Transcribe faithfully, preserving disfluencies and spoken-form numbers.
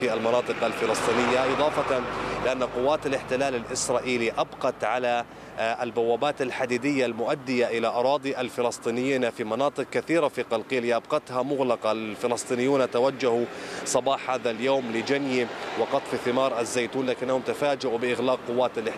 في المناطق الفلسطينية، إضافة لأن قوات الاحتلال الإسرائيلي أبقت على البوابات الحديدية المؤدية إلى أراضي الفلسطينيين في مناطق كثيرة في قلقيلية أبقتها مغلقة. الفلسطينيون توجهوا صباح هذا اليوم لجني وقطف ثمار الزيتون، لكنهم تفاجؤوا بإغلاق قوات الاحتلال